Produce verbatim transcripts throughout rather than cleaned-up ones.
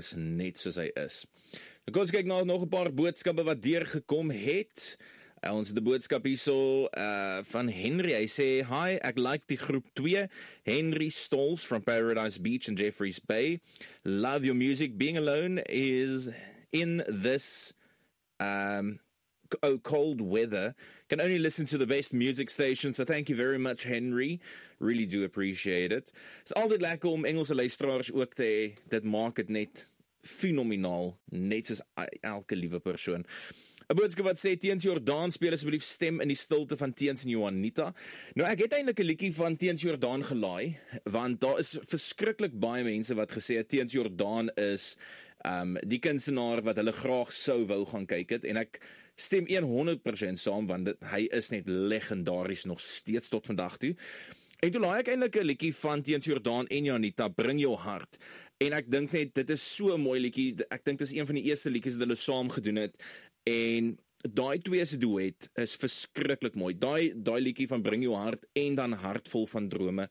is net soos hy is. Nou kom ons kyk na nog 'n paar boodskappe wat deurgekom het. Uh, ons het 'n boodskap hierso uh, van Henry. Hy sê, hi, ek like die groep twee. Henry Stolz from Paradise Beach and Jeffreys Bay. Love your music. Being alone is in this um, oh, cold weather. Can only listen to the best music station. So thank you very much, Henry. Really do appreciate it. It's altyd lekker om Engelse luisteraars ook te hê. Dit maak dit net fenomenaal. Net soos elke liewe persoon. 'n Boodskap wat sê, Teens Jordaan speel asseblief Stem in die stilte van Teens en Juanita. Nou ek het eintlik 'n liedjie van Teens Jordaan gelaai, want daar is verskriklik baie mense wat gesê het Teens Jordaan is um, die kunstenaar wat hulle graag sou wou gaan kyk het, en ek stem honderd persent saam, want dit, hy is net legendaries nog steeds tot vandag toe. En toe laai ek eintlik 'n liedjie van Teens Jordaan en Juanita, Bring Jou Hart. En ek dink net, dit is so 'n mooi liedjie. Ek dink dit is een van die eerste liedjies wat hulle saam gedoen het. En daai twee se duet is verskriklik mooi. Daai daai liedjie van Bring Jou Hart en dan Hartvol van Drome.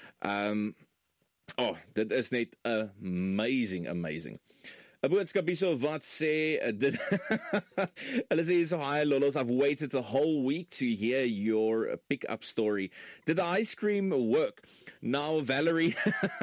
Um oh, dit is net amazing, amazing. 'n Boodskap hierso wat sê, dit hulle sê so, hi Lolos, I've waited a whole week to hear your pick-up story. Did the ice cream work? Now, Valerie,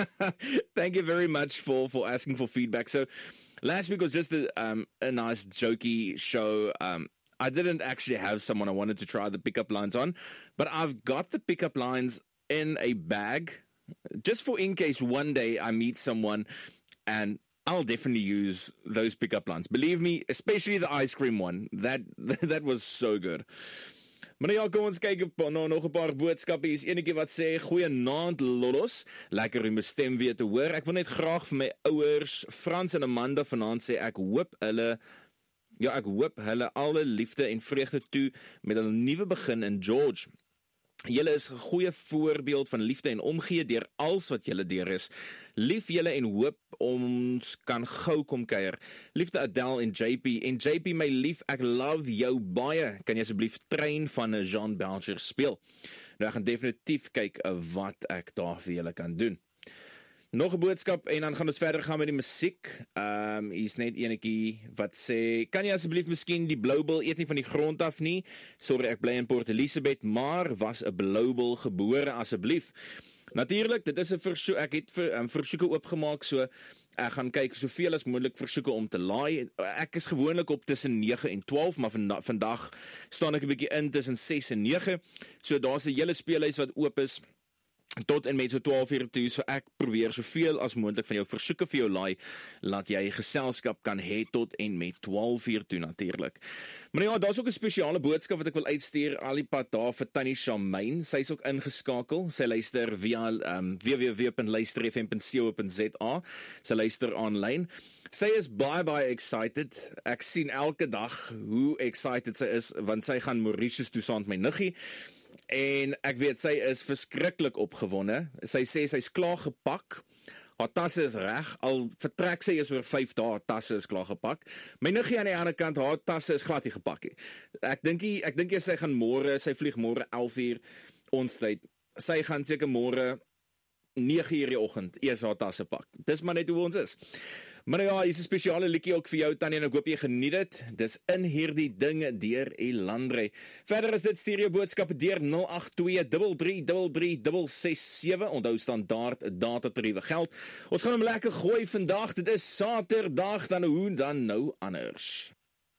thank you very much for, for asking for feedback. So, last week was just a, um, a nice jokey show. Um, I didn't actually have someone I wanted to try the pickup lines on, but I've got the pickup lines in a bag, just for in case one day I meet someone, and I'll definitely use those pickup lines. Believe me, especially the ice cream one. That that was so good. Maar ja, kom ons kyk op nou nog 'n paar boodskappe. Hier is enetjie wat sê, goeienaand Lolos, lekker om my stem weer te hoor. Ek wil net graag vir my ouers, Frans en Amanda vanaand sê, ek hoop hulle, ja ek hoop hulle alle liefde en vreugde toe met hulle nuwe begin in George. Julle is 'n goeie voorbeeld van liefde en omgee deur alles wat julle deur is. Lief julle en hoop ons kan gou kom kuier. Liefde Adele en J P. En J P, my lief, ek love jou baie. Kan jy asseblief Trein van Jean Belcher speel? Nou, ek gaan definitief kyk wat ek daar vir julle kan doen. Nog 'n boodskap en dan gaan ons verder gaan met die musiek. Um, hier is net enetjie wat sê, kan jy asseblief miskien die Bloubil eet nie van die grond af nie? Sorry, ek bly in Port Elizabeth, maar was 'n Bloubil gebore asseblief. Natuurlik, dit is 'n versoek, ek het vir, um, versoeke oopgemaak, so ek gaan kyk soveel as moontlik versoeke om te laai. Ek is gewoonlik op tussen nege en twaalf, maar vanda- vandag staan ek 'n bietjie in tussen ses en nege. So daar's 'n hele speellys wat oop is tot en met so twaalf uur toe, so ek probeer soveel as moontlik van jou versoeke vir jou laai, laat jy geselskap kan hê tot en met twaalf uur toe natuurlik. Maar ja, daar's ook 'n spesiale boodskap wat ek wil uitstuur al die pad daar vir Tannie Shamaine. Sy is ook ingeskakel. Sy luister via um, w w w punt luister f m punt co punt z a. Sy luister aanlyn. Sy is baie baie excited. Ek sien elke dag hoe excited sy is, want sy gaan Mauritius toe saam met my niggie. En ek weet, sy is verskriklik opgewonde. Sy sê, sy is klaar gepak. Haar tasse is reg, al vertrek sy is oor vyf dae, haar tasse is klaar gepak. My niggie aan die ander kant, haar tasse is glad nie gepak nie. Ek dink nie, ek dink nie sy gaan môre, sy vlieg môre elf uur ons tyd. Sy gaan seker môre nege uur die oggend eers haar tasse pak. Dis maar net hoe ons is. Maar ja, hier is 'n spesiale liedjie ook vir jou Tannie, en ek hoop jy geniet dit. Dis In Hierdie Dinge deur Elandre. Verder is dit stereo boodskappe deur nul agt twee drie drie drie drie ses ses sewe. Onthou standaard datatariewe geld. Ons gaan hom lekker gooi vandag. Dit is Saterdag, dan hoe dan nou anders.